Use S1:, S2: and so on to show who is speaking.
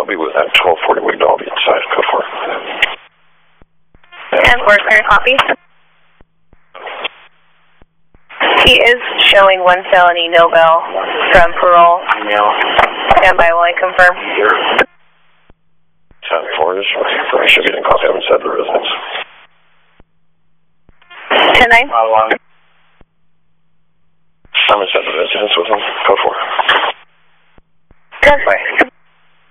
S1: I'll be with that 1240 window. I'll be inside. Code 4.
S2: 10-4, clear copy. He is showing 1 felony, no bail from parole. Stand by while I confirm.
S1: 10-4, just for should be in copy. I haven't said the residence.
S2: 10-9.
S1: I haven't said the residence with him. Code 4.
S2: Good.